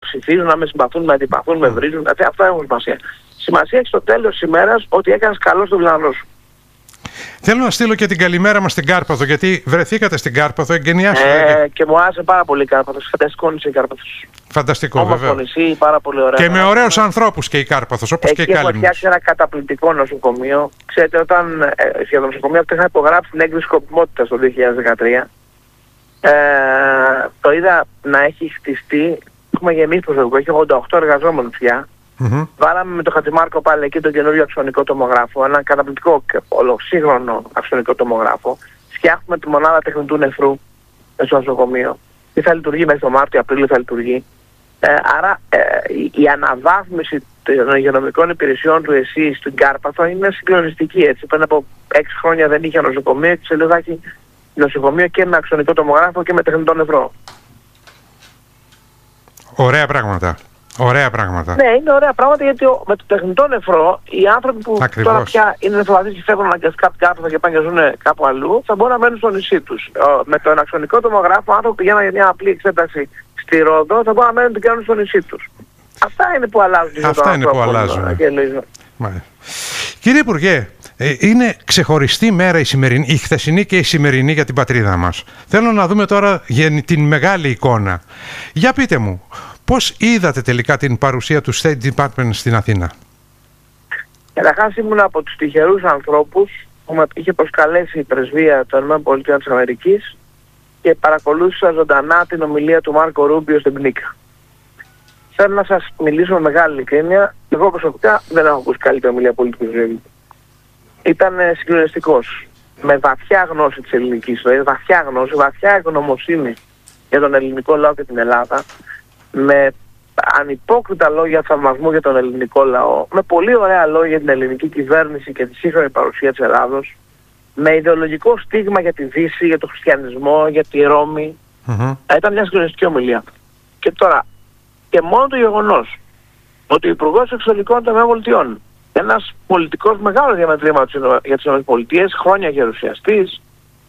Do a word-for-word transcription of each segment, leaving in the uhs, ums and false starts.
ψηφίζουν, να με συμπαθούν, με αντιπαθούν, με βρίζουν. Δηλαδή, αυτά έχουν σημασία. Σημασία έχει στο τέλος της ημέρας ότι έκανες καλό στον πλανό σου. Θέλω να στείλω και την καλημέρα μας στην Κάρπαθο, γιατί βρεθήκατε στην Κάρπαθο, εγκαινιάσατε. Ε, και μου άρεσε πάρα πολύ η Κάρπαθος. Φανταστικό νησί η Κάρπαθος. Φανταστικό, βέβαια. Νησί, πάρα πολύ ωραία. Και με ωραίους ανθρώπους και η Κάρπαθος, όπως και η Κάλυμνος. Εκεί έχω φτιάξει ένα καταπληκτικό νοσοκομείο. Ξέρετε, όταν ε, για το νοσοκομείο αυτό είχα υπογράψει την έγκριση σκοπιμότητας το δύο χιλιάδες δεκατρία. Ε, το είδα να έχει χτιστεί. Έχουμε γεμίσει προσωπικό, έχει ογδόντα οκτώ εργαζόμενους πια. Mm-hmm. Βάλαμε με το Χατζημάρκο πάλι εκεί τον καινούριο αξονικό τομογράφο, ένα καταπληκτικό ολοσύγχρονο αξονικό τομογράφο. Φτιάχνουμε τη μονάδα τεχνητού νεφρού στο νοσοκομείο. Τι θα λειτουργεί μέχρι το Μάρτιο, Απρίλιο θα λειτουργεί. Ε, άρα ε, η, η αναβάθμιση των υγειονομικών υπηρεσιών του ΕΣΥ στην Κάρπαθο είναι συγκλονιστική. Έτσι. Πριν από έξι χρόνια δεν είχε νοσοκομείο και σε λίγο θα έχει νοσοκομείο και με αξονικό τομογράφο και με τεχνητό νεφρό. Ωραία πράγματα. Ωραία πράγματα. Ναι, είναι ωραία πράγματα γιατί ο, με το τεχνητό νεφρό οι άνθρωποι που Ακριβώς. τώρα πια είναι νεφροπαθείς και φεύγουν αναγκαστικά από την Κάρπαθο και πάνε και ζουν κάπου αλλού, θα μπορούν να μένουν στο νησί τους. Ο, με τον αξονικό τομογράφο, άνθρωποι που πηγαίνουν για μια απλή εξέταση στη Ρόδο, θα μπορούν να μένουν και κάνουν στο νησί τους. Αυτά είναι που αλλάζουν. Αυτά είναι που αλλάζουν. Κύριε Υπουργέ, ε, είναι ξεχωριστή μέρα η σημερινή, η χθεσινή και η σημερινή για την πατρίδα μας. Θέλω να δούμε τώρα την μεγάλη εικόνα. Για πείτε μου, πώς είδατε τελικά την παρουσία του State Department στην Αθήνα? Καταρχάς ήμουν από τους τυχερούς ανθρώπους που με είχε προσκαλέσει η πρεσβεία των ΗΠΑ και παρακολούθησα ζωντανά την ομιλία του Μάρκο Ρούμπιο στην Πνίκα. Θέλω να σας μιλήσω με μεγάλη ειλικρίνεια. Εγώ προσωπικά δεν έχω ακούσει καλύτερη ομιλία πολιτικού ζωή. Ήταν συγκλονιστικός. Με βαθιά γνώση της ελληνικής ιστορίας, βαθιά γνώση, βαθιά ευγνωμοσύνη για τον ελληνικό λαό και την Ελλάδα, με ανυπόκριτα λόγια θαυμασμού για τον ελληνικό λαό, με πολύ ωραία λόγια για την ελληνική κυβέρνηση και τη σύγχρονη παρουσία της Ελλάδος, με ιδεολογικό στίγμα για τη Δύση, για τον χριστιανισμό, για τη Ρώμη. Mm-hmm. Ήταν μια συγκλονιστική ομιλία. Και τώρα, και μόνο το γεγονός ότι ο Υπουργός Εξωτερικών των ΗΠΑ, ένας πολιτικός μεγάλο διαμετρήματος για τις ΗΠΑ, χρόνια γερουσιαστής,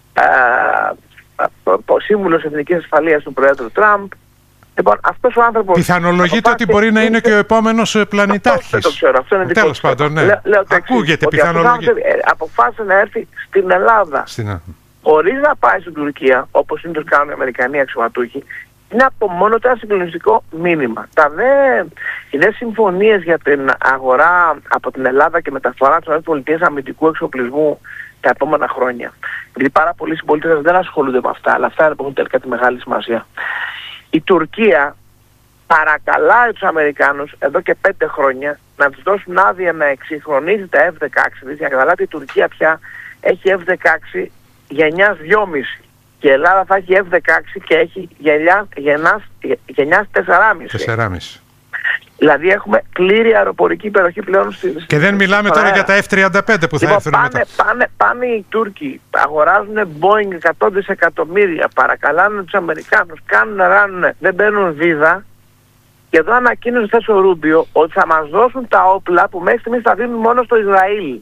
σύμβουλος εθνικής ασφαλείας του Προέδρου Τραμπ. Λοιπόν, αυτός ο άνθρωπος... Πιθανολογείται ότι μπορεί να είναι και ο επόμενος πλανητάρχης. Δεν το ξέρω, αυτό είναι δικό Τέλος πάντων, ναι. Λέ, λέω, ακούγεται, πιθανολογείται. Αποφάσισε να έρθει στην Ελλάδα. Στην... χωρίς να πάει στην Τουρκία, όπως συνήθως κάνουν οι Αμερικανοί αξιωματούχοι, είναι από μόνο το ένα συγκλονιστικό μήνυμα. Τα δε, οι δε συμφωνίες για την αγορά από την Ελλάδα και μεταφορά των ΗΠΑ αμυντικού εξοπλισμού τα επόμενα χρόνια. Γιατί πάρα πολλοί συμπολίτες δεν ασχολούνται με αυτά, αλλά αυτά έχουν τελικά τη μεγάλη σημασία. Η Τουρκία παρακαλάει τους Αμερικάνους εδώ και πέντε χρόνια να τους δώσουν άδεια να εξυγχρονίζει τα εφ δεκαέξι. Δηλαδή, για να καταλάβετε, η Τουρκία πια έχει εφ δεκαέξι γενιάς δυόμισι. Και η Ελλάδα θα έχει εφ δεκαέξι και έχει γενιάς, γενιάς, γενιάς τέσσερα κόμμα πέντε. Δηλαδή έχουμε πλήρη αεροπορική υπεροχή πλέον στη... Και δεν μιλάμε τώρα για τα εφ τριάντα πέντε που θα λοιπόν, έρθουν πάνε, μετά. Πάνε, πάνε οι Τούρκοι, αγοράζουν Boeing εκατό δισεκατομμύρια, παρακαλάνε τους Αμερικάνους, κάνουν, ράνουν, δεν παίρνουν βίζα. Και εδώ ανακοίνωσε χθες ο Ρούμπιο ότι θα μας δώσουν τα όπλα που μέχρι στιγμής θα δίνουν μόνο στο Ισραήλ.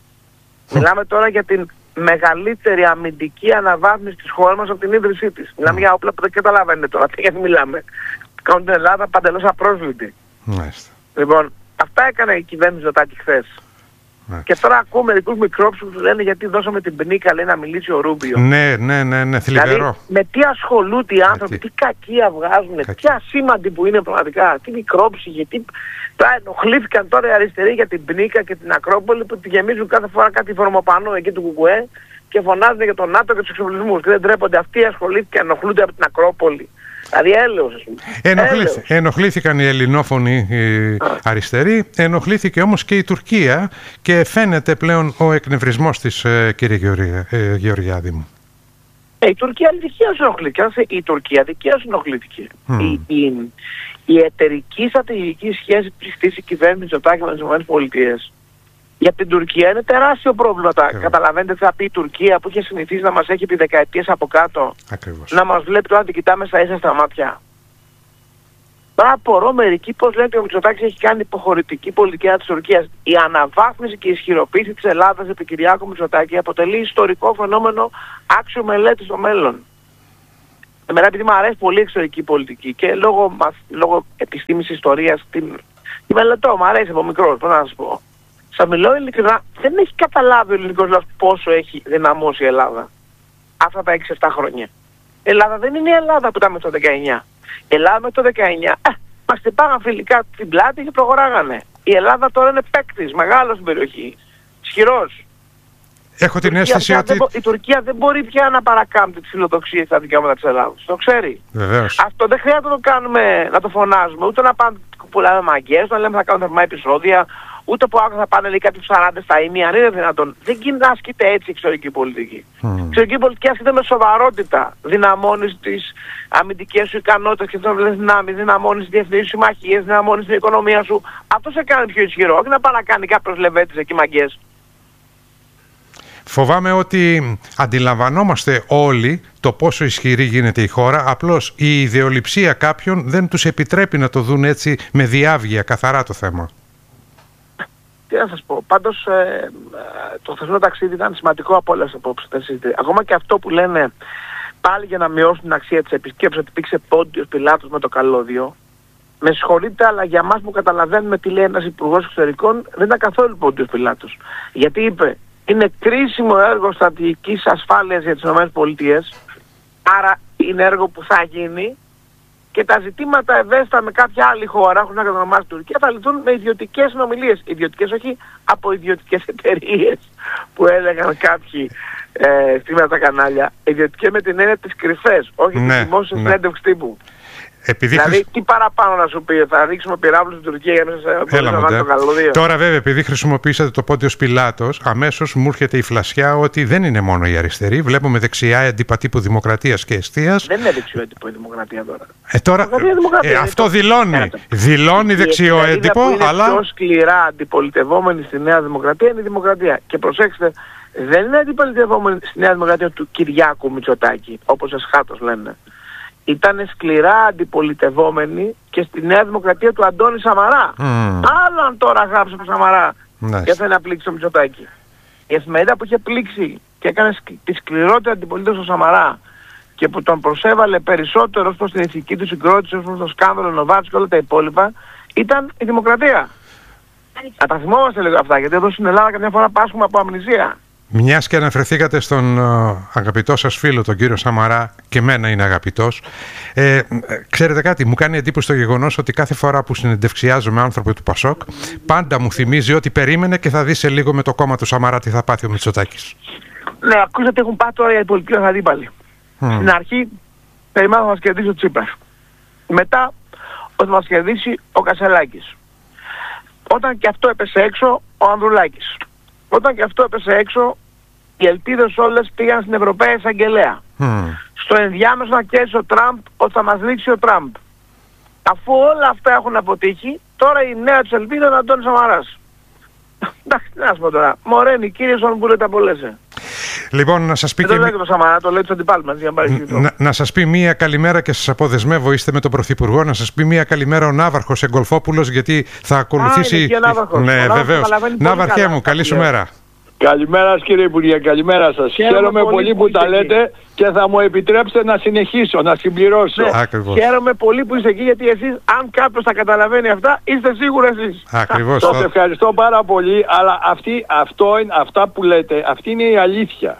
Μιλάμε τώρα για την μεγαλύτερη αμυντική αναβάθμιση της χώρας μας από την ίδρυσή της. Μιλάμε για όπλα που δεν καταλαβαίνετε τώρα, γιατί μιλάμε. Κάνουν την Ελλάδα παντελώς απρόσβλητη. Μάλιστα. Λοιπόν, αυτά έκανε η κυβέρνηση Ζωτάκη χθες. Και τώρα ακούω μερικούς μικρόψους που λένε γιατί δώσαμε την Πνίκα, λέει, να μιλήσει ο Ρούμπιο. Ναι, ναι, ναι, ναι, θλιβερό. Δηλαδή, με τι ασχολούνται οι άνθρωποι, τι κακία βγάζουν, κακία. Τι ασήμαντοι που είναι πραγματικά, τι μικρόψυχοι, τι... Τώρα ενοχλήθηκαν τώρα οι αριστεροί για την Πνίκα και την Ακρόπολη που τη γεμίζουν κάθε φορά κάτι φορμοπανό εκεί του Κουκουέ και φωνάζουν για τον ΝΑΤΟ και τους εξοπλισμούς. Και δεν τρέπονται, αυτοί ασχολήθηκαν, ενοχλούνται από την Ακρόπολη. Δηλαδή έλεος, ας πούμε. Ενοχλήθη, ενοχλήθηκαν οι ελληνόφωνοι οι αριστεροί, ενοχλήθηκε όμως και η Τουρκία και φαίνεται πλέον ο εκνευρισμός της, ε, κύριε Γεωργία, ε, Γεωργιάδη μου. Ε, η Τουρκία δικαίως ενοχλήθηκε. Η Τουρκία δικαίως ενοχλήθηκε. Mm. Η, η, η εταιρική στρατηγική σχέση που χτίσει η κυβέρνηση Μητσοτάκη με τις ΗΠΑ για την Τουρκία είναι τεράστιο πρόβλημα. Yeah. Καταλαβαίνετε τι θα πει η Τουρκία που είχε συνηθίσει να μας έχει επί δεκαετίες από κάτω. Ακριβώς. Να μας βλέπει τώρα να την κοιτάμε στα ίσα στα μάτια. Τώρα απορώ μερικοί πώς λένε ότι ο Μητσοτάκης έχει κάνει υποχωρητική πολιτική της Τουρκίας. Η αναβάθμιση και η ισχυροποίηση της Ελλάδας επί Κυριάκου Μητσοτάκη αποτελεί ιστορικό φαινόμενο άξιο μελέτη στο μέλλον. Εμένα, επειδή μου αρέσει πολύ η εξωτερική πολιτική και λόγω, λόγω επιστήμης ιστορίας την, την μελετώ, μου αρέσει από μικρός, πώς να σας πω. Σας μιλώ ειλικρινά, δεν έχει καταλάβει ο ελληνικός λαός πόσο έχει δυναμώσει η Ελλάδα αυτά τα έξι εφτά χρόνια. Η Ελλάδα δεν είναι η Ελλάδα που ήταν με το δεκαεννιά. Η Ελλάδα με το δεκαεννιά ε, μας χτυπάγαν φιλικά την πλάτη και προχωράγανε. Η Ελλάδα τώρα είναι παίκτης, μεγάλος στην περιοχή, ισχυρός. Έχω την αίσθηση ότι... Δεν, η Τουρκία δεν μπορεί πια να παρακάμπτει τις φιλοδοξίες στα δικαιώματα της Ελλάδας. Το ξέρει. Βεβαίως. Αυτό δεν χρειάζεται να το κάνουμε, να το φωνάζουμε, ούτε να πάμε πουλάμε μαγκές, να λέμε θα κάνουμε θερμά επεισόδια, ούτε που άκουσα θα πάνε λέει κάποιους σαράντα στα ήμια, αν είναι δυνατόν. Δεν γίνεται να ασκείται έτσι η εξωτερική πολιτική. Mm. Η εξωτερική πολιτική ασκείται με σοβαρότητα. Δυναμώνεις τις αμυντικές σου ικανότητες και τις δυνάμεις, δυναμώνεις τις διεθνείς συμμαχίες, δυναμώνεις την οικονομία σου. Αυτό σε κάνει πιο ισχυρό, όχι να πάει να κάνει κάποιος λεβέτης εκεί μαγκές. Φοβάμαι ότι αντιλαμβανόμαστε όλοι το πόσο ισχυρή γίνεται η χώρα, απλώς η ιδεολειψία κάποιων δεν τους επιτρέπει να το δουν έτσι με διάβγεια καθαρά το θέμα. Τι να σας πω, πάντως ε, το χθεσινό ταξίδι ήταν σημαντικό από όλες τις απόψεις. Ακόμα και αυτό που λένε πάλι για να μειώσουν την αξία της επισκέψης ότι υπήρξε Πόντιος Πιλάτος με το καλώδιο. Με συγχωρείτε, αλλά για μας που καταλαβαίνουμε τι λέει ένας υπουργός εξωτερικών δεν ήταν καθόλου Πόντιος Πιλάτος. Γιατί είπε, είναι κρίσιμο έργο στρατηγικής ασφάλειας για τις ΗΠΑ, άρα είναι έργο που θα γίνει και τα ζητήματα ευαίσθητα με κάποια άλλη χώρα, έχουν να κατονομάσει Τουρκία, θα λυθούν με ιδιωτικές συνομιλίες. Ιδιωτικές, όχι από ιδιωτικές εταιρείες που έλεγαν κάποιοι ε, σήμερα τα κανάλια. Ιδιωτικές με την έννοια της κρυφές, όχι ναι, της δημόσιας συνέντευξης ναι. τύπου. Επειδή δηλαδή, χρησ... τι παραπάνω να σου πει, θα ρίξουμε πυράβλους στην Τουρκία για να μην σε το καλωδίο. Τώρα, βέβαια, επειδή χρησιμοποιήσατε το Πόντιος Πιλάτος, αμέσως μου έρχεται η φλασιά ότι δεν είναι μόνο η αριστερή. Βλέπουμε δεξιά αντίπα τύπου Δημοκρατίας και Εστίας. Δεν είναι δεξιό έντυπο η Δημοκρατία τώρα. Ε, τώρα δημοκρατία, δημοκρατία, ε, αυτό το... δηλώνει. Δηλώνει δεξιό έντυπο, αλλά. Η πιο σκληρά αντιπολιτευόμενη στη Νέα Δημοκρατία είναι η Δημοκρατία. Και προσέξτε, δεν είναι αντιπολιτευόμενη στη Νέα Δημοκρατία του Κυριάκου Μητσοτάκη, όπως εσχάτως λένε. Ήταν σκληρά αντιπολιτευόμενοι και στη Νέα Δημοκρατία του Αντώνη Σαμαρά. Mm. Άλλο αν τώρα γράψε το Σαμαρά nice. και θέλει να πλήξει το Μητσοτάκη. Η εφημερίδα που είχε πλήξει και έκανε τη σκληρότερη αντιπολίτευση στο Σαμαρά και που τον προσέβαλε περισσότερο προς την ηθική του συγκρότηση, προς το σκάνδαλο Νοβάτσου και όλα τα υπόλοιπα, ήταν η Δημοκρατία. Να τα θυμόμαστε λίγο αυτά, γιατί εδώ στην Ελλάδα καμιά φορά πάσχουμε από αμνησία. Μιας και αναφερθήκατε στον uh, αγαπητό σας φίλο, τον κύριο Σαμαρά, και εμένα είναι αγαπητός. Ε, ξέρετε κάτι, μου κάνει εντύπωση το γεγονός ότι κάθε φορά που συνεντευξιάζω με άνθρωποι του Πασόκ, πάντα μου θυμίζει ότι περίμενε και θα δει σε λίγο με το κόμμα του Σαμαρά τι θα πάθει ο Μητσοτάκης. Ναι, ακούσατε έχουν πάει τώρα οι πολιτικοί μας αντίπαλοι. Mm. Στην αρχή περιμένω να μας κερδίσει ο Τσίπρας. Μετά ότι μας κερδίσει ο Κασελάκης. Όταν και αυτό έπεσε έξω ο Ανδρουλάκης. Όταν και αυτό έπεσε έξω, οι ελπίδες όλες πήγαν στην Ευρωπαία Εισαγγελέα. Mm. Στο ενδιάμεσο να κέρδισε ο Τραμπ ότι θα μας ρίξει ο Τραμπ. Αφού όλα αυτά έχουν αποτύχει, τώρα η νέα τους ελπίδα είναι ο Αντώνης Σαμαράς. Εντάξει, τι να σου πω τώρα. Μωρένει, κύριε Σον που λέτε απολέσαι. Λοιπόν, να σας πει και... το, το Σαμαρά, το λέει τους αντιπάλους μας, για να, να, να σας πει μία καλημέρα και σας αποδεσμεύω, είστε με τον Πρωθυπουργό, να σας πει μία καλημέρα ο Ναύαρχος Εγκολφόπουλος, γιατί θα ακολουθήσει... Α, ναι, βεβαίως. Ναύαρχέ μου, καλή σου μέρα. Καλημέρα κύριε Υπουργέ, καλημέρα σας. Χαίρομαι, Χαίρομαι πολύ, πολύ που, που τα λέτε και θα μου επιτρέψετε να συνεχίσω, να συμπληρώσω. Ναι, χαίρομαι πολύ που είστε εκεί, γιατί εσείς, αν κάποιος τα καταλαβαίνει αυτά, είστε σίγουροι εσείς. Ακριβώς. Σας ευχαριστώ πάρα πολύ, αλλά αυτή, αυτό είναι, αυτά που λέτε, αυτή είναι η αλήθεια.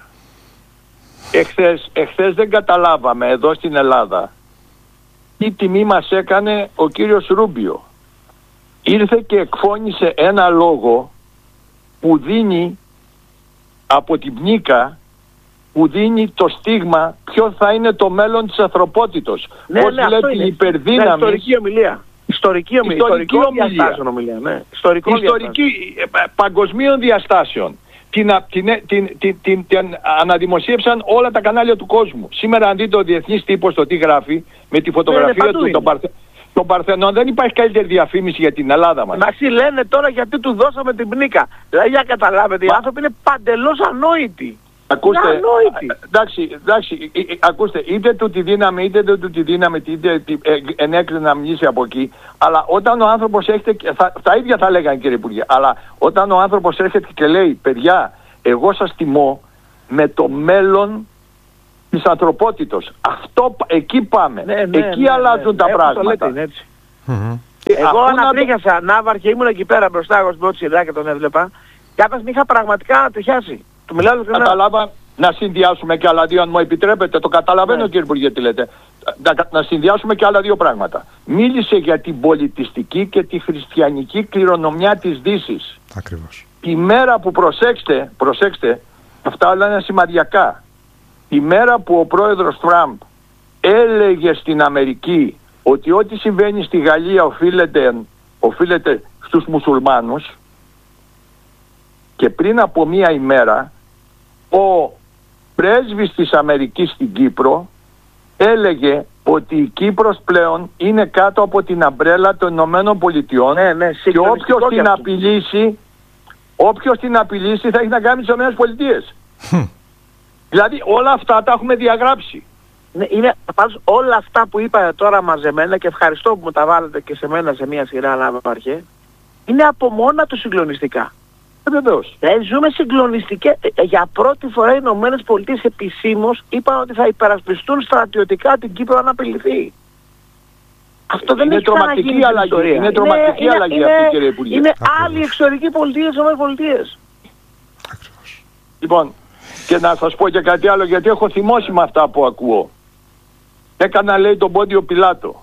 Εχθές, εχθές δεν καταλάβαμε εδώ στην Ελλάδα τι τιμή μας έκανε ο κύριος Ρούμπιο. Ήρθε και εκφώνησε ένα λόγο που δίνει από την πνίκα, που δίνει το στίγμα ποιο θα είναι το μέλλον της ανθρωπότητος. Ναι, πώς ναι, λέει την υπερδύναμη. Ναι, ιστορική ομιλία. Ιστορική ομιλία. Ιστορική, ιστορική ομιλία. ομιλία ναι. Ιστορικό ιστορική παγκοσμίων διαστάσεων. Την, την, την, την, την, την αναδημοσίευσαν όλα τα κανάλια του κόσμου. Σήμερα αν δείτε ο διεθνής τύπος το τι γράφει με τη φωτογραφία ναι, ναι, του τον Παρθε... τον Παρθενών, δεν υπάρχει καλύτερη διαφήμιση για την Ελλάδα μας. Μαξί λένε τώρα γιατί του δώσαμε την πνίκα. Δηλαδή για καταλάβετε, οι άνθρωποι είναι παντελώς ανόητοι. Ακούστε, εντάξει, εντάξει, ακούστε, είτε του τη δύναμη, είτε δεν του τη δύναμη, είτε ενέκρινε να μνήσει από εκεί, αλλά όταν ο άνθρωπος έρχεται, θα, τα ίδια θα λέγανε κύριε Υπουργέ, αλλά όταν ο άνθρωπος έρχεται και λέει, παιδιά, εγώ σας τιμώ με το μέλλον της ανθρωπότητος. Αυτό, εκεί πάμε. Ναι, ναι, εκεί ναι, αλλάζουν ναι, τα ναι, πράγματα. λέτε, έτσι. Mm-hmm. Εγώ να ανατρίχιασα, το... Ναύαρχε, ήμουν εκεί πέρα μπροστά, εγώ στην πρώτη σειρά και τον έβλεπα. Κάποια είχα πραγματικά ανατριχιάσει. Του μιλάω ειλικρινά. Καταλάβα να συνδυάσουμε και άλλα δύο, αν μου επιτρέπετε. Το καταλαβαίνω, ναι, κύριε Υπουργέ, τι λέτε. Να, να συνδυάσουμε και άλλα δύο πράγματα. Μίλησε για την πολιτιστική και τη χριστιανική κληρονομιά της Δύσης. Ακριβώς. Η μέρα που, προσέξτε, προσέξτε, αυτά όλα είναι σημαδιακά. Η μέρα που ο πρόεδρος Τραμπ έλεγε στην Αμερική ότι ό,τι συμβαίνει στη Γαλλία οφείλεται, οφείλεται στους μουσουλμάνους, και πριν από μία ημέρα ο πρέσβης της Αμερικής στην Κύπρο έλεγε ότι η Κύπρος πλέον είναι κάτω από την αμπρέλα των Ηνωμένων Πολιτειών, ναι, ναι, και όποιος την απειλήσει, όποιος την απειλήσει θα έχει να κάνει τις Ηνωμένες Πολιτείες. Δηλαδή όλα αυτά τα έχουμε διαγράψει. Ναι, είναι πάντως όλα αυτά που είπα τώρα μαζεμένα, και ευχαριστώ που μου τα βάλετε και σε μένα σε μια σειρά, Ναύαρχε, είναι από μόνα του συγκλονιστικά. Ε, βεβαίως. Ε, ζούμε συγκλονιστικές. Ε, για πρώτη φορά οι Ηνωμένες Πολιτείες επισήμως είπαν ότι θα υπερασπιστούν στρατιωτικά την Κύπρο αν απειληθεί. Αυτό δεν είναι έχει τρομακτική ξαναγίνει στην ιστορία. Είναι τρομακτική είναι, αλλαγή είναι, αυτή, κύριε Υπουργέ. Είναι άλλη εξωτερική πολιτεία στις Ηνωμένες Πολιτείες. Λοιπόν, και να σας πω και κάτι άλλο, γιατί έχω θυμώσει με αυτά που ακούω. Έκανα, λέει, τον Πόντιο Πιλάτο.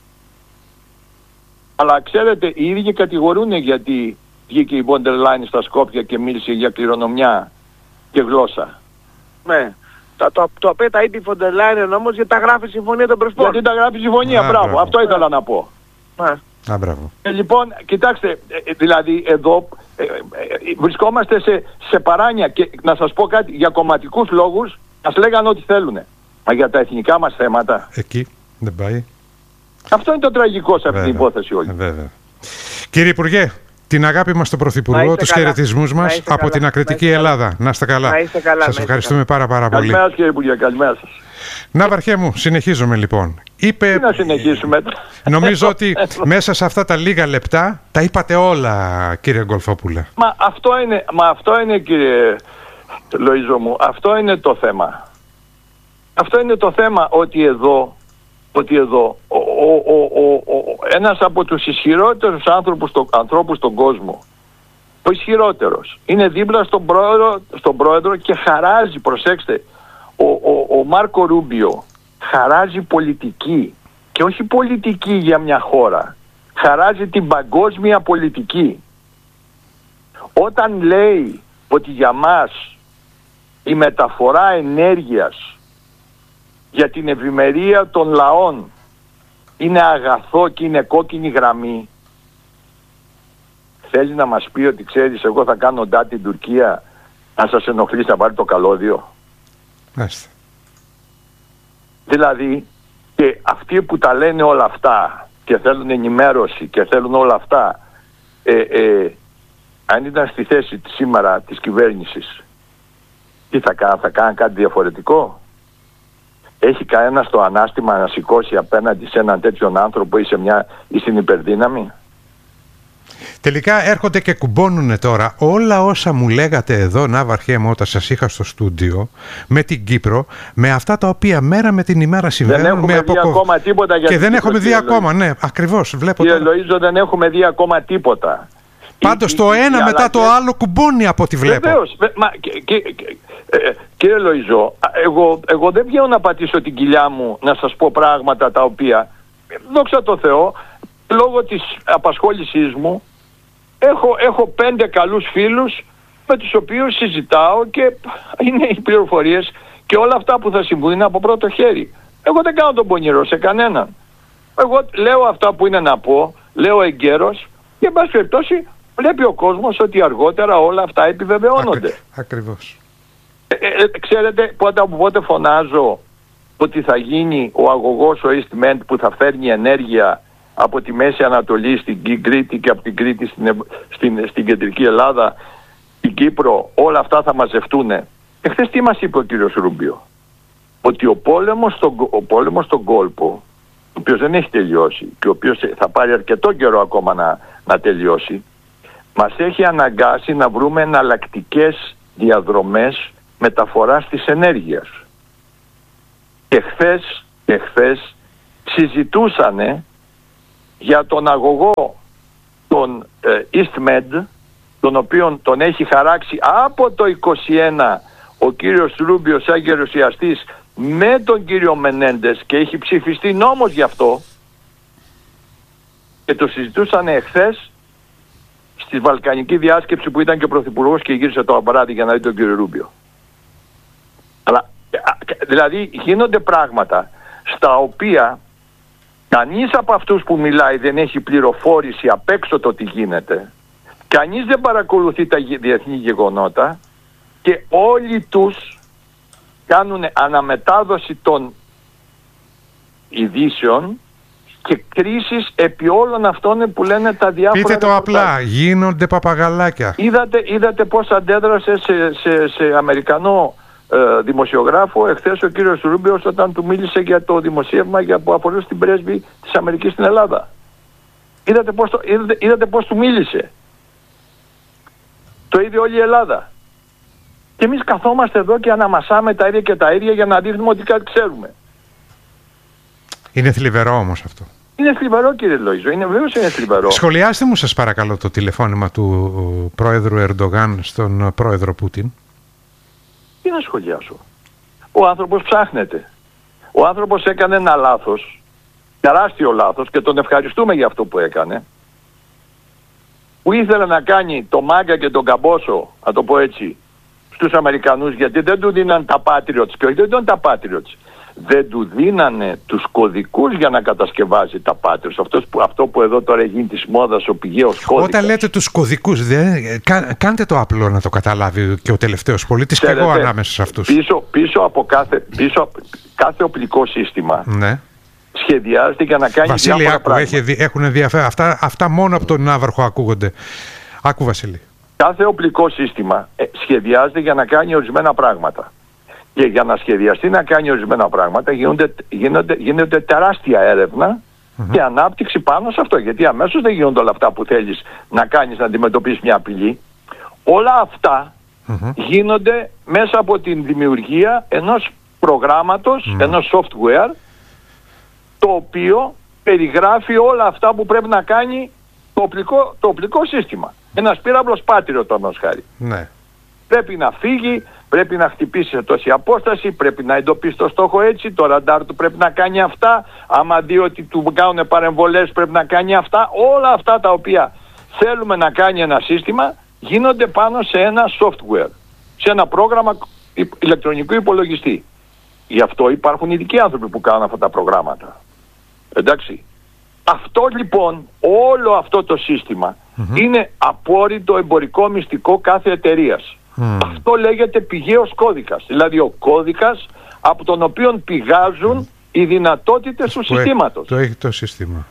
Αλλά ξέρετε, οι ίδιοι κατηγορούν γιατί βγήκε η Βόντερ Λάιν στα Σκόπια και μίλησε για κληρονομιά και γλώσσα. Ναι. Το, το, το απέτα ήδη η Βόντερ Λάιν όμως γιατί τα γράφει η Συμφωνία των Πρεσπών. Γιατί τα γράφει η Συμφωνία, μπράβο. μπράβο. Αυτό ήθελα yeah. να πω. Yeah. Α, μπράβο. Ε, λοιπόν, κοιτάξτε, ε, δηλαδή εδώ ε, ε, ε, βρισκόμαστε σε, σε παράνοια, και να σας πω κάτι, για κομματικούς λόγους μας λέγανε ό,τι θέλουν. Μα για τα εθνικά μας θέματα. Εκεί δεν πάει. Αυτό είναι το τραγικό σε αυτή βέβαια, την υπόθεση όλη. Βέβαια. Κύριε Υπουργέ, την αγάπη μας στον Πρωθυπουργό, τους χαιρετισμούς μας από καλά. την ακριτική να Ελλάδα. Να είστε καλά. Να είστε καλά. Σας ευχαριστούμε πάρα πάρα πολύ. Καλημέρα κύριε Υπουργέ, καλημέρα σας. Ναύαρχέ μου, συνεχίζουμε λοιπόν. Είπε... Τι να συνεχίσουμε. Νομίζω ότι μέσα σε αυτά τα λίγα λεπτά τα είπατε όλα, κύριε Γκολφόπουλε. Μα αυτό είναι, μα αυτό είναι κύριε Λοΐζο μου, αυτό είναι το θέμα. Αυτό είναι το θέμα, ότι εδώ, ότι εδώ ο, ο, ο, ο, ο, ένας από τους ισχυρότερους άνθρωπους, το, ανθρώπους στον κόσμο, ο ισχυρότερος, είναι δίπλα στον πρόεδρο, στον πρόεδρο και χαράζει, προσέξτε, ο, ο, ο Μάρκο Ρούμπιο χαράζει πολιτική, και όχι πολιτική για μια χώρα, χαράζει την παγκόσμια πολιτική. Όταν λέει ότι για μας η μεταφορά ενέργειας για την ευημερία των λαών είναι αγαθό και είναι κόκκινη γραμμή, θέλει να μας πει ότι ξέρεις, εγώ θα κάνω ντά την Τουρκία, αν σας ενοχλείς να πάρει το καλώδιο. Άστε. Δηλαδή, και αυτοί που τα λένε όλα αυτά και θέλουν ενημέρωση και θέλουν όλα αυτά, ε, ε, αν ήταν στη θέση σήμερα της κυβέρνησης, τι θα κάνουν, θα κάνουν κάτι διαφορετικό? Έχει κανένα το ανάστημα να σηκώσει απέναντι σε έναν τέτοιον άνθρωπο ή, σε μια, ή στην υπερδύναμη? Τελικά έρχονται και κουμπώνουνε τώρα όλα όσα μου λέγατε εδώ, Ναύαρχέ μου, όταν σας είχα στο στούντιο, με την Κύπρο, με αυτά τα οποία μέρα με την ημέρα συμβαίνουν. Δεν έχουμε με δει αποκο... ακόμα τίποτα για και δεν Κύπρο, έχουμε δει ακόμα, ναι, ακριβώς. Βλέπω κύριε τώρα. Λοΐζο, δεν έχουμε δει ακόμα τίποτα. Πάντως το ένα μετά αλλαγές... το άλλο κουμπώνει από ό,τι βλέπω. Βεβαίως. Μα, και, και, και, ε, κύριε Λοΐζο, εγώ, εγώ δεν βγαίνω να πατήσω την κοιλιά μου να σας πω πράγματα τα οποία, δόξα τω Θεώ, λόγω της απασχόλησής μου, έχω, έχω πέντε καλούς φίλους με τους οποίους συζητάω και είναι οι πληροφορίες και όλα αυτά που θα συμβούν είναι από πρώτο χέρι. Εγώ δεν κάνω τον πονηρό σε κανέναν. Εγώ λέω αυτά που είναι να πω, λέω εγκαίρος και εν πάση περιπτώσει βλέπει ο κόσμος ότι αργότερα όλα αυτά επιβεβαιώνονται. Ακρι, ακριβώς. Ε, ε, ξέρετε πότε από πότε φωνάζω ότι θα γίνει ο αγωγός ο EastMed που θα φέρνει ενέργεια από τη Μέση Ανατολή στην Κρήτη και από την Κρήτη στην, στην, στην κεντρική Ελλάδα, την Κύπρο, όλα αυτά θα μαζευτούν. Εχθές τι μας είπε ο κύριος Ρούμπιο? Ότι ο πόλεμος, στο, ο πόλεμος στον κόλπο, ο οποίος δεν έχει τελειώσει και ο οποίος θα πάρει αρκετό καιρό ακόμα να, να τελειώσει, μας έχει αναγκάσει να βρούμε εναλλακτικές διαδρομές μεταφοράς της ενέργειας. εχθές, εχθές συζητούσανε για τον αγωγό των ε, EastMed, τον οποίον τον έχει χαράξει από το είκοσι ένα ο κύριος Ρούμπιο σαν γερουσιαστής με τον κύριο Μενέντες, και έχει ψηφιστεί νόμος γι' αυτό, και το συζητούσαν εχθές στη Βαλκανική διάσκεψη που ήταν και ο Πρωθυπουργός και γύρισε το απαράτη για να δει τον κύριο Ρούμπιο. Αλλά δηλαδή γίνονται πράγματα στα οποία κανείς από αυτούς που μιλάει δεν έχει πληροφόρηση απ' έξω το τι γίνεται, κανείς δεν παρακολουθεί τα διεθνή γεγονότα και όλοι τους κάνουν αναμετάδοση των ειδήσεων και κρίσεις επί όλων αυτών που λένε τα διάφορα... Πείτε το απλά, γίνονται παπαγαλάκια. Είδατε, είδατε πώς αντέδρασε σε, σε, σε Αμερικανό ε, δημοσιογράφο εχθές ο κύριος Ρούμπιος όταν του μίλησε για το δημοσίευμα για, που αφορούσε την πρέσβη της Αμερικής στην Ελλάδα. Είδατε πώς, το, είδατε, είδατε πώς του μίλησε. Το ίδιο όλη η Ελλάδα. Και εμείς καθόμαστε εδώ και αναμασάμε τα ίδια και τα ίδια για να δείχνουμε ότι κάτι ξέρουμε. Είναι θλιβερό όμως αυτό. Είναι θλιβερό, κύριε Λοΐζο, είναι βέβαιος είναι θλιβερό. Σχολιάστε μου σας παρακαλώ το τηλεφώνημα του πρόεδρου Ερντογάν στον πρόεδρο Πούτιν. Τι να σχολιάσω. Ο άνθρωπος ψάχνεται. Ο άνθρωπος έκανε ένα λάθος, τεράστιο λάθος, και τον ευχαριστούμε για αυτό που έκανε, που ήθελε να κάνει το μάγκα και τον καμπόσο, να το πω έτσι, στους Αμερικανούς, γιατί δεν του δίναν τα Patriots, και όχι δεν ήταν τα Patriots, δεν του δίνανε τους κωδικούς για να κατασκευάζει τα Patriots. Αυτός που, αυτό που εδώ τώρα γίνει της μόδας ο πηγαίος κώδικας. Όταν λέτε τους κωδικούς, δεν, κα, κάντε το απλό να το καταλάβει και ο τελευταίος πολίτης, και εγώ ανάμεσα σε αυτούς. Πίσω, πίσω από κάθε, πίσω από κάθε οπλικό σύστημα, ναι, σχεδιάζεται για να κάνει Βασίλη, διάφορα άκου, πράγματα. Έχει, έχουν ενδιαφέρον. Αυτά, αυτά μόνο από τον Ναύαρχο ακούγονται. Άκου, Βασίλη. Κάθε οπλικό σύστημα ε, σχεδιάζεται για να κάνει ορισμένα πράγματα. Και για να σχεδιαστεί να κάνει ορισμένα πράγματα γίνονται, γίνονται, γίνονται τεράστια έρευνα mm-hmm. και ανάπτυξη πάνω σε αυτό. Γιατί αμέσως δεν γίνονται όλα αυτά που θέλεις να κάνεις να αντιμετωπίσεις μια απειλή. Όλα αυτά mm-hmm. γίνονται μέσα από την δημιουργία ενός προγράμματος, mm-hmm. ενός software, το οποίο περιγράφει όλα αυτά που πρέπει να κάνει το οπλικό, το οπλικό σύστημα. Ένας πύραυλος Patriot, όμως χάρη. Ναι. Πρέπει να φύγει, πρέπει να χτυπήσει σε τόση απόσταση, πρέπει να εντοπίσει το στόχο έτσι, το ραντάρ του πρέπει να κάνει αυτά, άμα δει ότι του κάνουν παρεμβολές πρέπει να κάνει αυτά. Όλα αυτά τα οποία θέλουμε να κάνει ένα σύστημα γίνονται πάνω σε ένα software, σε ένα πρόγραμμα ηλεκτρονικού υπολογιστή. Γι' αυτό υπάρχουν ειδικοί άνθρωποι που κάνουν αυτά τα προγράμματα. Εντάξει. Αυτό λοιπόν, όλο αυτό το σύστημα mm-hmm. είναι απόρριτο εμπορικό μυστικό κάθε εταιρείας. Mm. Αυτό λέγεται πηγαίος κώδικας. Δηλαδή ο κώδικας από τον οποίο πηγάζουν mm. οι δυνατότητες του συστήματος. Το έχει το σύστημα.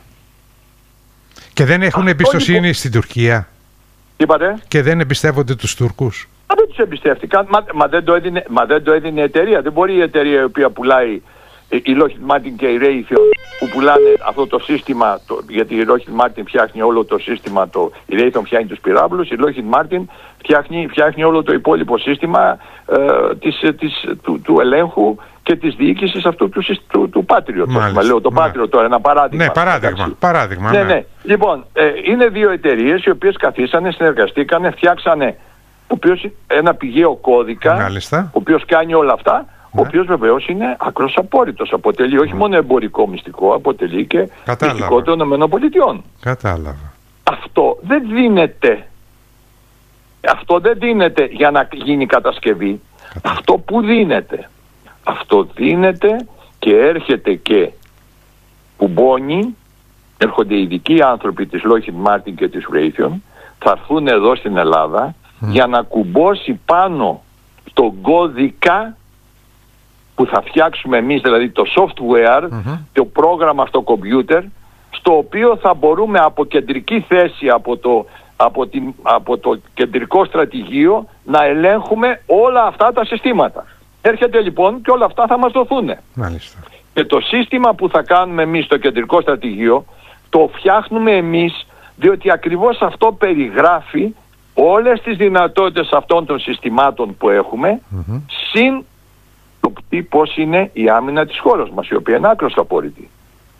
Και δεν έχουν αυτό εμπιστοσύνη λοιπόν... στην Τουρκία. Τι είπατε? Και δεν εμπιστεύονται τους Τούρκους. Μα δεν τους εμπιστεύτηκαν. Μα, μα, δεν το έδινε, μα δεν το έδινε η εταιρεία. Δεν μπορεί η εταιρεία η οποία πουλάει, η Lockheed Martin και η Raytheon, που πουλάνε αυτό το σύστημα, το, γιατί η Lockheed Martin φτιάχνει όλο το σύστημα, το, η Raytheon φτιάχνει τους πυράβλους, η Lockheed Martin φτιάχνει, φτιάχνει όλο το υπόλοιπο σύστημα ε, της, της, του, του ελέγχου και της διοίκησης αυτού του, του, του Patriot. Μάλιστα, λέω το Patriot ναι. τώρα, ένα παράδειγμα. Ναι, παράδειγμα. παράδειγμα ναι, ναι. ναι. Λοιπόν, ε, είναι δύο εταιρείες οι οποίες καθίσανε, συνεργαστήκανε, φτιάξανε ο οποίος, ένα πηγαίο κώδικα, Μάλιστα. ο οποίος κάνει όλα αυτά. Ο οποίος βεβαίως είναι άκρος απόρριτος. Αποτελεί όχι μόνο εμπορικό μυστικό, αποτελεί και μυστικό των ΗΠΑ. Κατάλαβα. Αυτό δεν δίνεται. Αυτό δεν δίνεται για να γίνει κατασκευή. Κατάλαβα. Αυτό που δίνεται. Αυτό δίνεται και έρχεται και κουμπώνει. Έρχονται οι ειδικοί άνθρωποι της Lockheed Martin και της Raytheon. Θα έρθουν εδώ στην Ελλάδα mm. για να κουμπώσει πάνω τον κώδικα που θα φτιάξουμε εμείς, δηλαδή το software, mm-hmm. το πρόγραμμα στο κομπιούτερ, στο οποίο θα μπορούμε από κεντρική θέση, από το, από την, από το κεντρικό στρατηγείο, να ελέγχουμε όλα αυτά τα συστήματα. Έρχεται λοιπόν και όλα αυτά θα μας δοθούν. Μάλιστα. Και το σύστημα που θα κάνουμε εμείς στο κεντρικό στρατηγείο, το φτιάχνουμε εμείς, διότι ακριβώς αυτό περιγράφει όλες τις δυνατότητες αυτών των συστημάτων που έχουμε, mm-hmm. συν το υποπτεί πώς είναι η άμυνα της χώρας μας, η οποία είναι άκρως απόρριτη.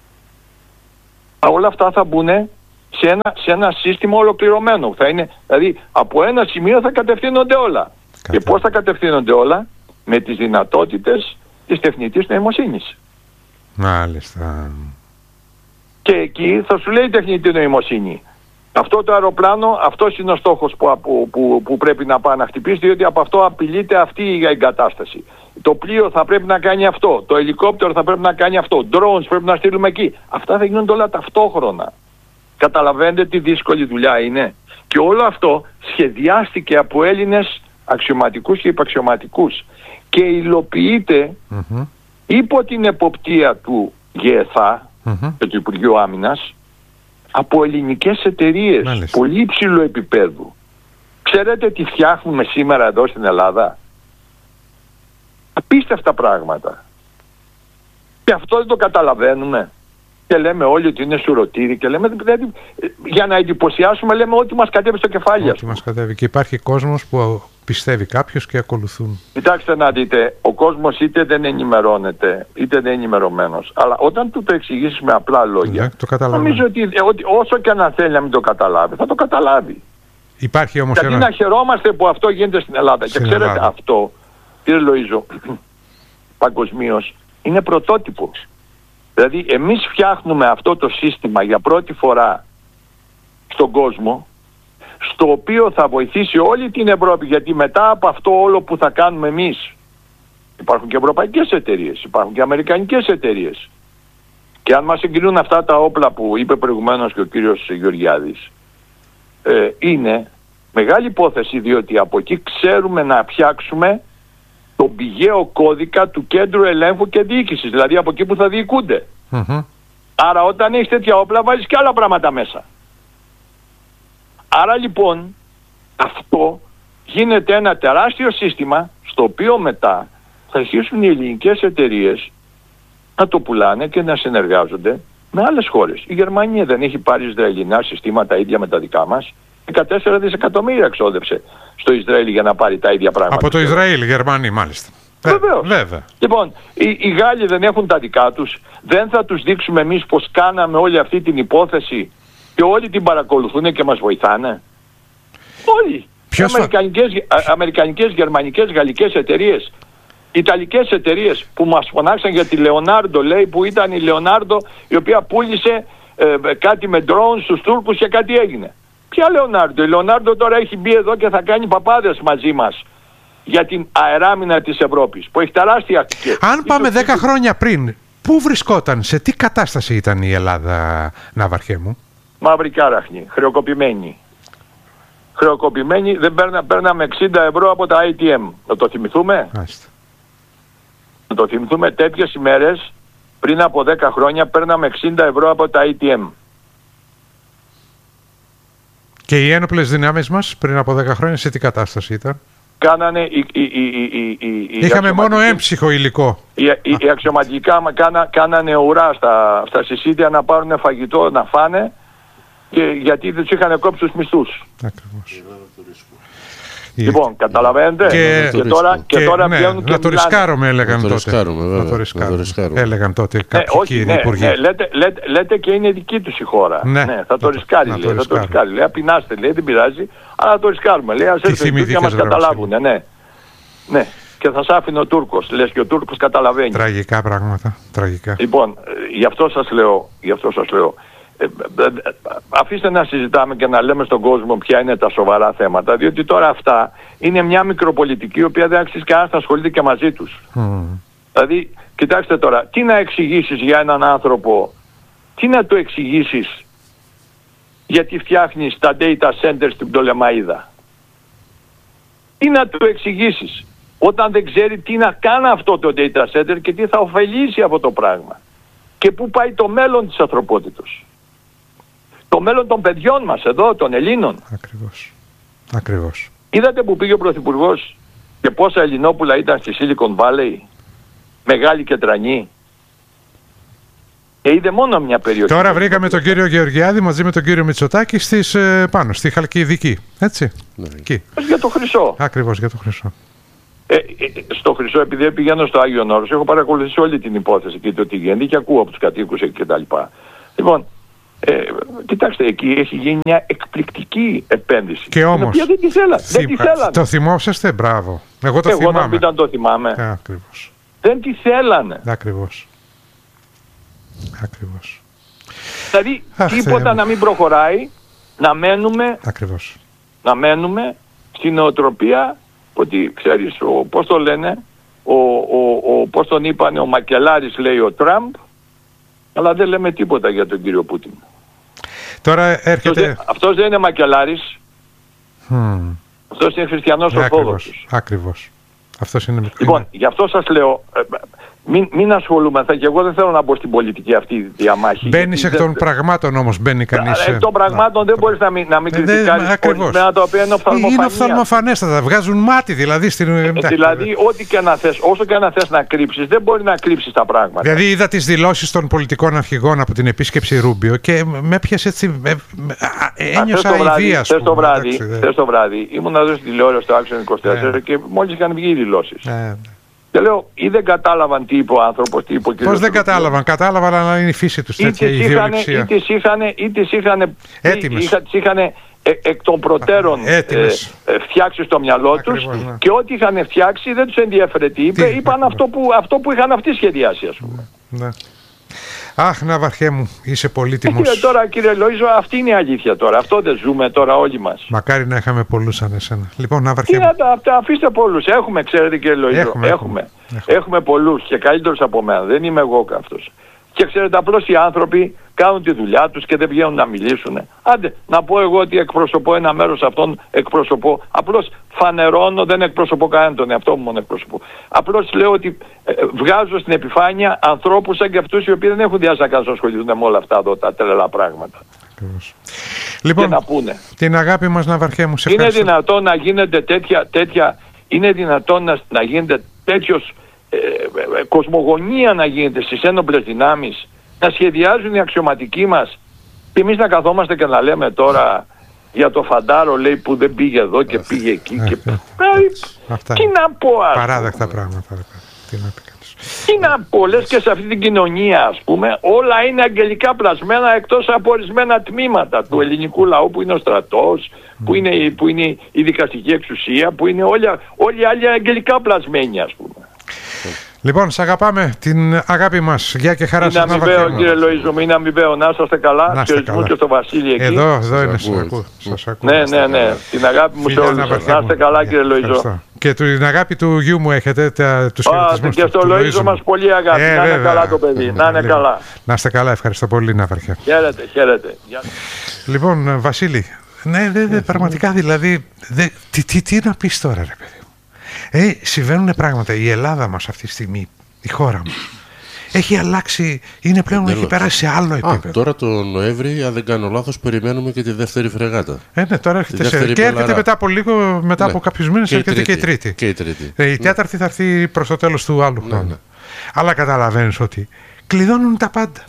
Όλα αυτά θα μπουν σε ένα, σε ένα σύστημα ολοκληρωμένο. Θα είναι, δηλαδή από ένα σημείο θα κατευθύνονται όλα. Κατά. Και πώς θα κατευθύνονται όλα? Με τις δυνατότητες της τεχνητής νοημοσύνης. Μάλιστα. Και εκεί θα σου λέει η τεχνητή νοημοσύνη, αυτό το αεροπλάνο, αυτός είναι ο στόχος που, που, που, που πρέπει να πάει να χτυπήσει, διότι από αυτό απειλείται αυτή η εγκατάσταση. Το πλοίο θα πρέπει να κάνει αυτό, το ελικόπτερο θα πρέπει να κάνει αυτό, drones πρέπει να στείλουμε εκεί. Αυτά θα γίνονται όλα ταυτόχρονα. Καταλαβαίνετε τι δύσκολη δουλειά είναι? Και όλο αυτό σχεδιάστηκε από Έλληνες αξιωματικούς και υπαξιωματικούς και υλοποιείται mm-hmm. υπό την εποπτεία του ΓΕΘΑ mm-hmm. και του Υπουργείου Άμυνας από ελληνικές εταιρείες. Μάλιστα. Πολύ υψηλού επίπεδου. Ξέρετε τι φτιάχνουμε σήμερα εδώ στην Ελλάδα? Απίστευτα πράγματα. Και αυτό δεν το καταλαβαίνουμε. Και λέμε όλοι ότι είναι σουρωτήρι και λέμε, δηλαδή, για να εντυπωσιάσουμε λέμε ό,τι μας κατέβει στο κεφάλι. Ό,τι μας κατέβει. Και υπάρχει κόσμος που πιστεύει κάποιος και ακολουθούν. Κοιτάξτε να δείτε, ο κόσμος είτε δεν ενημερώνεται, είτε δεν είναι ενημερωμένος. Αλλά όταν του το εξηγήσεις με απλά λόγια, ναι, το νομίζω ότι, ότι όσο και αν θέλει να μην το καταλάβει, θα το καταλάβει. Υπάρχει όμως Γιατί ένα... να χαιρόμαστε που αυτό γίνεται στην Ελλάδα. Στην και ξέρετε Ελλάδα. Αυτό, κύριε Λοΐζο, παγκοσμίως είναι πρωτότυπο. Δηλαδή εμείς φτιάχνουμε αυτό το σύστημα για πρώτη φορά στον κόσμο, στο οποίο θα βοηθήσει όλη την Ευρώπη, γιατί μετά από αυτό όλο που θα κάνουμε εμείς, υπάρχουν και ευρωπαϊκές εταιρείες, υπάρχουν και αμερικανικές εταιρείες. Και αν μας συγκρίνουν αυτά τα όπλα που είπε προηγουμένως και ο κύριος Γεωργιάδης, ε, είναι μεγάλη υπόθεση, διότι από εκεί ξέρουμε να φτιάξουμε τον πηγαίο κώδικα του Κέντρου Ελέγχου και Διοίκησης, δηλαδή από εκεί που θα διοικούνται. Mm-hmm. Άρα όταν έχεις τέτοια όπλα βάζεις και άλλα πράγματα μέσα. Άρα λοιπόν αυτό γίνεται ένα τεράστιο σύστημα, στο οποίο μετά θα αρχίσουν οι ελληνικές εταιρείες να το πουλάνε και να συνεργάζονται με άλλες χώρες. Η Γερμανία δεν έχει πάρει ισραηλινά συστήματα ίδια με τα δικά μας? δεκατέσσερα δισεκατομμύρια εξόδεψε στο Ισραήλ για να πάρει τα ίδια πράγματα. Από το Ισραήλ, οι Γερμανοί μάλιστα. Βεβαίως. Βέβαια. Λοιπόν, οι, οι Γάλλοι δεν έχουν τα δικά τους. Δεν θα τους δείξουμε εμείς πως κάναμε όλη αυτή την υπόθεση και όλοι την παρακολουθούν και μας βοηθάνε? Όλοι. Ποιος αμερικανικές, θα... αμερικανικές, γερμανικές, γαλλικές εταιρείες, ιταλικές εταιρείες που μας φωνάξαν για τη Λεωνάρντο, λέει, που ήταν η Λεωνάρντο η οποία πούλησε ε, κάτι με drones στους Τούρκους και κάτι έγινε. Ποια Λεωνάρντο? Η Λεωνάρντο τώρα έχει μπει εδώ και θα κάνει παπάδες μαζί μας για την αεράμινα της Ευρώπης, που έχει τεράστια... Αν πάμε δέκα χρόνια πριν, πού βρισκόταν, σε τι κατάσταση ήταν η Ελλάδα, Ναύαρχέ μου? Μαύρη κάραχνη, χρεοκοπημένη. Χρεοκοπημένη, δεν παίρνα, παίρναμε εξήντα ευρώ από τα έι τι εμ. Να το θυμηθούμε? Άστα. Να το θυμηθούμε, τέτοιες ημέρες πριν από δέκα χρόνια παίρναμε εξήντα ευρώ από τα έι τι εμ. Και οι ένοπλες δυνάμεις μας πριν από δέκα χρόνια σε τι κατάσταση ήταν? Κάνανε οι, οι, οι, οι, οι, Είχαμε μόνο έμψυχο υλικό. Οι, οι, οι αξιωματικά κάνα, κάνανε ουρά στα, στα συσίτια να πάρουν φαγητό να φάνε, και γιατί τους είχαν κόψει τους μισθούς. Ακριβώς. Λοιπόν, καταλαβαίνετε. Και, και τώρα, και, και τώρα ναι, βγαίνουν και να το ρισκάρουμε, έλεγαν τότε. Ρισκάρουμε, βέβαια, να το ρισκάρουμε. να το ρισκάρουμε. Έλεγαν τότε κάποιοι ναι, όχι, κύριοι ναι, υπουργοί. Ναι, λέτε, λέτε, λέτε και είναι δική τους η χώρα. Ναι, ναι, θα το ρισκάρει, λέει. Θα το ρισκάρει. Λέει, απεινάστε, λέει, δεν πειράζει, αλλά θα το ρισκάρουμε. Λέει, ας έρθουν οι να μας καταλάβουν. Ναι. Ναι. Και θα σ' άφηνε ο Τούρκος, λες, και ο Τούρκος καταλαβαίνει. Τραγικά πράγματα. Τραγικά. Λοιπόν, γι' αυτό σας λέω, γι' αυτό σας λέω. Ε, ε, ε, αφήστε να συζητάμε και να λέμε στον κόσμο ποια είναι τα σοβαρά θέματα, διότι τώρα αυτά είναι μια μικροπολιτική η οποία δεν αξίζει κανένας να ασχολείται και μαζί τους. Mm. Δηλαδή, κοιτάξτε τώρα, τι να εξηγήσεις για έναν άνθρωπο, τι να του εξηγήσεις γιατί φτιάχνεις τα data centers στην Πτολεμαΐδα? Τι να του εξηγήσεις όταν δεν ξέρει τι να κάνει αυτό το data center και τι θα ωφελήσει αυτό το πράγμα και πού πάει το μέλλον της ανθρωπότητας, το μέλλον των παιδιών μας εδώ, των Ελλήνων. Ακριβώς. Ακριβώς. Είδατε που πήγε ο Πρωθυπουργός και πόσα Ελληνόπουλα ήταν στη Silicon Valley, μεγάλη και τρανή, και είδε μόνο μια περιοχή. Τώρα βρήκαμε τον κύριο Γεωργιάδη μαζί με τον κύριο Μητσοτάκη στις, ε, πάνω στη Χαλκιδική, έτσι. Ναι. Εκεί. Για το χρυσό. Ακριβώς, για το χρυσό. Ε, ε, στο Χρυσό, επειδή πηγαίνω στο Άγιον Όρος, έχω παρακολουθήσει όλη την υπόθεση και το τι γίνεται και ακούω από τους κατοίκους εκεί κτλ. Λοιπόν, ε, κοιτάξτε, εκεί έχει γίνει μια εκπληκτική επένδυση. Και όμως, την οποία δεν τη θέλανε. Δεν τη θέλανε. Το θυμόσαστε, μπράβο. Εγώ το Εγώ θυμάμαι. να μην ήταν το θυμάμαι. Ε, ακριβώς. Δεν τη θέλανε. Ακριβώς. Ακριβώς. Δηλαδή, Αχ, τίποτα να μην προχωράει, να μένουμε, Ακριβώς. να μένουμε στην νοοτροπία ότι, ξέρεις, ο, πώς το λένε, ο, ο, ο, πώς τον είπανε, ο Μακελάρης λέει ο Τραμπ, αλλά δεν λέμε τίποτα για τον κύριο Πούτιν. Τώρα έρχεται... Αυτός δεν, αυτός δεν είναι Μακελάρης, Mm. αυτός είναι χριστιανός Ναι, Ορθόδοξος. Ακριβώς. Αυτός είναι μικρό. Λοιπόν, γι' αυτό σας λέω, ε, μην, μην ασχολούμαστε, και εγώ δεν θέλω να μπω στην πολιτική αυτή διαμάχη. Μπαίνεις εκ των πραγμάτων όμως, μπαίνει κανείς. Εκ των πραγμάτων δεν μπορείς να μην, να μην Ε, δεν- κριτικάρεις ακριβώς. ορισμένα τα οποία είναι οφθαλμοφανία. Είναι οφθαλμοφανέστατα, βγάζουν μάτι δηλαδή. Στην... Ε, δηλαδή, ό,τι και να θες, όσο και να θες να κρύψεις, δεν μπορεί να κρύψεις τα πράγματα. Δηλαδή είδα τις δηλώσεις των πολιτικών αρχηγών από την επίσκεψη Ρούμπιο και με πιάσε έτσι, ε, ε, ένιωσα αηδία. Χθες το βράδυ, χθες το βράδυ, ήμουν να δω στην τηλεόραση στο Action είκοσι τέσσερα Ε. και μόλις είχαν βγει οι δηλώσεις. Ε, Και λέω, ή δεν κατάλαβαν τι είπε ο άνθρωπος, τι είπε ο κύριος. Πώς δεν κατάλαβαν, κατάλαβαν, αλλά είναι η φύση τους Ή τέτοια τις είχαν, ιδεολειψία. ή τις είχαν, ή τις είχαν, Έτοιμες. είχα- τις είχαν ε, εκ των προτέρων ε, Έτοιμες. ε, φτιάξει στο μυαλό τους, Ακριβώς, ναι. και ό,τι είχαν φτιάξει δεν τους ενδιαφέρε τι είπε, Τι, είπαν ακριβώς. αυτό που, αυτό που είχαν αυτοί σχεδιάσει, ας πούμε. Ναι. Αχ, Ναυαρχέ μου, είσαι Ε, πολύτιμος. κύριε, τώρα κύριε Λοΐζο, αυτή είναι η αλήθεια τώρα, αυτό δεν ζούμε τώρα όλοι μας. Μακάρι να είχαμε πολλούς σαν εσένα. Λοιπόν, Τι Ναυαρχέ να μου. τα, αυτά, αφήστε πολλούς. Έχουμε, ξέρετε κύριε Λοΐζο, Έχουμε, έχουμε. έχουμε. Έχουμε, έχουμε πολλούς και καλύτερους από μένα. Δεν είμαι εγώ αυτός. Και ξέρετε, απλώς οι άνθρωποι κάνουν τη δουλειά τους και δεν βγαίνουν να μιλήσουν. Άντε, να πω εγώ ότι εκπροσωπώ ένα μέρος αυτών, εκπροσωπώ. Απλώς φανερώνω, δεν εκπροσωπώ κανέναν, τον εαυτό μου μόνο εκπροσωπώ. Απλώς λέω ότι ε, βγάζω στην επιφάνεια ανθρώπους σαν και αυτούς οι οποίοι δεν έχουν διάσταση να ασχοληθούν με όλα αυτά εδώ τα τρελά πράγματα. Ακριβώς. Και Λοιπόν, να πούνε. την αγάπη μας, Ναυαρχέ μου, σε Είναι ευχαριστώ. δυνατόν να γίνεται τέτοια, τέτοια είναι δυνατόν να, να γίνεται τέτοιος ε, ε, κοσμογονία να γίνεται στις ένοπλες δυνάμεις, να σχεδιάζουν οι αξιωματικοί μας και εμείς να καθόμαστε και να λέμε τώρα για το φαντάρο, λέει, που δεν πήγε εδώ και πήγε εκεί και... Ε, ε, Αυτά Τι είναι να πω, ας πούμε. παράδεκτα πράγματα. ρε παιδί. Τι να πει κανείς. Τι να πω, λες και σε αυτή την κοινωνία, ας πούμε, όλα είναι αγγελικά πλασμένα εκτός από ορισμένα τμήματα του ελληνικού λαού που είναι ο στρατός, που είναι, που είναι η δικαστική εξουσία, που είναι όλοι, όλοι οι άλλοι αγγελικά πλασμένοι, ας πούμε. Λοιπόν, σ' αγαπάμε, την αγάπη μας. Γεια και χαρά Είναι σας, αμοιβαίο, Ναυαρχέ μου. κύριε Λοΐζο μου, είναι αμοιβαίο. Να είσαστε καλά. Να είστε Χαιρετισμού καλά. και στο Βασίλη εκεί. Εδώ, εδώ είναι, σας ακούω. ακούω. Σας ακούω. Ναι, ναι, ναι. Την αγάπη μου σε Φιλιά, όλους σας. Ναυαρχέ Να μου. είστε καλά, κύριε Λοΐζο. Ευχαριστώ. Και την αγάπη του γιου μου έχετε, τα, τους Α, χαιρετισμούς και του- στο του Λοΐζο Λοΐζου μας μου. πολύ αγάπη. Ε, Να είναι βέβαια. καλά το παιδί. Να είναι Λοιπόν, καλά. Να είστε καλά, ευχαριστώ πολύ, Ναυαρχέ. Χαίρετε, χαίρετε. Γεια σας. Λοιπόν, Βασίλη, ναι, δε, δε, πραγματικά δηλαδή, δε, τι, τι, τι να πεις τώρα, ρε παιδί μου. Ε, συμβαίνουν πράγματα. Η Ελλάδα μας αυτή τη στιγμή, η χώρα μας, έχει αλλάξει, είναι πλέον, έχει Εντελώς. περάσει σε άλλο Α, επίπεδο. τώρα το Νοέμβρη, αν δεν κάνω λάθος, περιμένουμε και τη δεύτερη φρεγάτα. Ε, ναι, τώρα έρχεται σε... δεύτερη Και έρχεται πελαρά. μετά από λίγο, μετά Ναι. από κάποιους μήνες, Και η έρχεται και η τρίτη. τρίτη. Και η τρίτη. Ε, η τέταρτη θα έρθει προς το τέλος του άλλου Ναι, χρόνου. ναι. Αλλά καταλαβαίνεις ότι κλειδώνουν τα πάντα.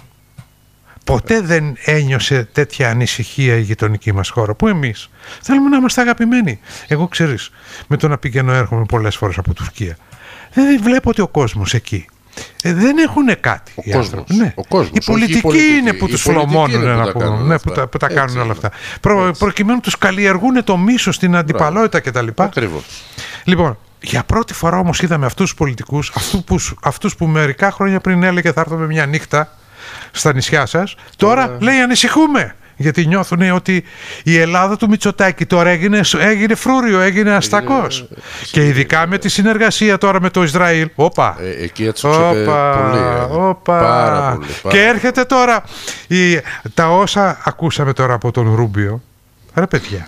Ποτέ δεν ένιωσε τέτοια ανησυχία η γειτονική μας χώρα, που εμείς θέλουμε να είμαστε αγαπημένοι. Εγώ, ξέρεις, με το να πηγαίνω έρχομαι πολλές φορές από Τουρκία, δεν βλέπω ότι ο κόσμος εκεί ε, δεν έχουν κάτι. Ο οι κόσμος. άνθρωποι. Ναι. Ο κόσμος, Οι όχι πολιτικοί οι πολιτικοί. είναι που Οι τους πολιτικοί φλωμώνουν, είναι που να τα πούμε, κάνουν ναι, αυτά. που τα, που τα Έτσι κάνουν όλα είναι. αυτά. Προ, Έτσι. προκειμένου τους καλλιεργούν το μίσος, την αντιπαλότητα κτλ. Ακριβώς. Λοιπόν, για πρώτη φορά όμως είδαμε αυτούς τους πολιτικούς, αυτούς που, αυτούς που μερικά χρόνια πριν έλεγε θα έρθουμε μια νύχτα στα νησιά σας, τώρα, Τώρα- λέει ανησυχούμε. Γιατί νιώθουν ότι η Ελλάδα του Μητσοτάκη τώρα έγινε, έγινε φρούριο, έγινε αστακός. Και ειδικά με τη συνεργασία τώρα με το Ισραήλ. Όπα. Ε, εκεί έτσι τους είπε πολύ. ε. όπα. Πάρα πολύ. πάρα Και έρχεται τώρα η, τα όσα ακούσαμε τώρα από τον Ρούμπιο. Ρε παιδιά,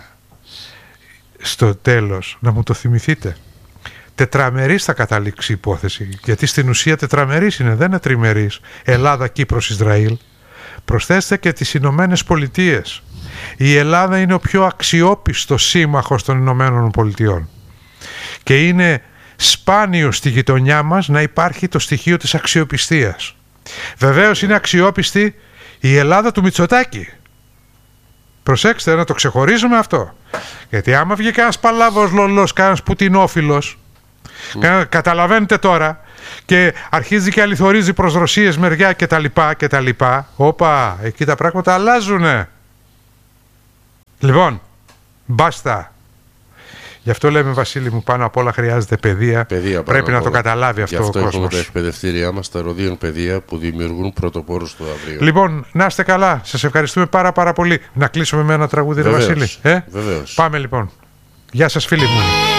στο τέλος να μου το θυμηθείτε. Τετραμερής θα καταλήξει η υπόθεση. Γιατί στην ουσία τετραμερής είναι, δεν είναι τριμερής. Ελλάδα, Κύπρος, Ισραήλ. Προσθέστε και τις Ηνωμένε Πολιτείες. Η Ελλάδα είναι ο πιο αξιόπιστος σύμμαχος των Ηνωμένων Πολιτειών. Και είναι σπάνιο στη γειτονιά μας να υπάρχει το στοιχείο της αξιοπιστίας. Βεβαίως είναι αξιόπιστη η Ελλάδα του Μητσοτάκη. Προσέξτε να το ξεχωρίζουμε αυτό. Γιατί άμα βγει κανένας παλάβος λολός, κανένας πουτινόφιλος, Mm. Καταλαβαίνετε τώρα, και αρχίζει και αληθορίζει προς Ρωσίες μεριά και τα λοιπά και τα λοιπά. Όπα, εκεί τα πράγματα αλλάζουνε. Λοιπόν, μπάστα. Γι' αυτό λέμε, Βασίλη μου, πάνω απ' όλα χρειάζεται παιδεία. παιδεία Πρέπει να το καταλάβει αυτό ο κόσμος. Γι' αυτό έχουμε τα εκπαιδευτήριά μας, τα ροδίων παιδεία, που δημιουργούν πρωτοπόρους του αύριο. Λοιπόν, να είστε καλά. Σας ευχαριστούμε πάρα πάρα πολύ. Να κλείσουμε με ένα τραγούδι, Βασίλη. Ε? Βεβαίως. Πάμε λοιπόν. Γεια σας, φίλοι μου.